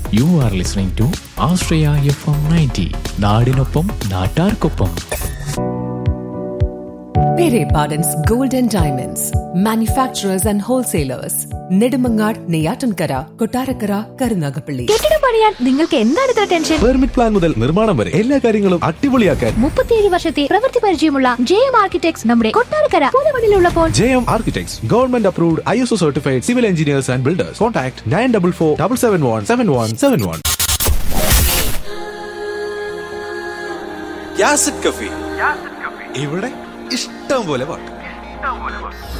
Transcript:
You are listening to Astraya FM 90. നാടിനൊപ്പം നാട്ടാർക്കൊപ്പം. Pere Pardon's Gold and Diamonds, manufacturers and wholesalers. Nedumangad, Neyyattinkara, Kottarakkara, Karunagappally. കെട്ടിടം പണിയാൻ നിങ്ങൾക്ക് എന്താണ് ഇത്ര ടെൻഷൻ? പെർമിറ്റ് പ്ലാൻ മുതൽ നിർമ്മാണം വരെ എല്ലാ കാര്യങ്ങളും അടിപൊളിയാക്കാൻ 37 വർഷത്തെ പ്രവൃത്തി പരിചയമുള്ള JM Architects നമ്മുടെ Kottarakkara പൂതമണിലുള്ളപ്പോൾ JM Architects, Government Approved, ISO Certified Civil Engineers and Builders. Contact 9447717171. യാസിഡ് cafe, ഇവിടെ ഇഷ്ടം പോലെ പാട്ട്.